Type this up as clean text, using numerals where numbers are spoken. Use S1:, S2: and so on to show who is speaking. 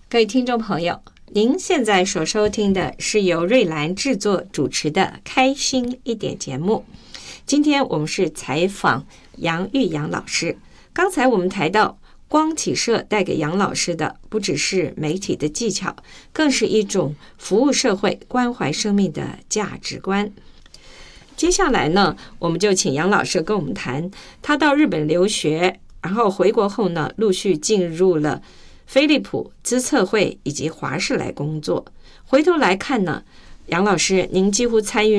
S1: 各位听众朋友，您现在所收听的是由瑞兰制作主持的《开心一点》节目。今天我们是采访杨玉杨老师。刚才我们谈到光启社带给杨老师的不只是媒体的技巧，更是一种服务社会、关怀生命的价值观。接下来呢，我们就请杨老师跟我们谈他到日本留学，然后回国后呢，陆续进入了飞利浦、资策会以及华视来工作。回头来看呢，杨老师您几乎参与